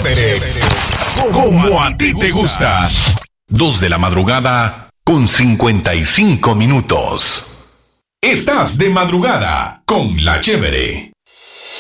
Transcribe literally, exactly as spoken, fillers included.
chévere. Como a ti te gusta. Dos de la madrugada con cincuenta y cinco minutos. Estás de madrugada con la chévere.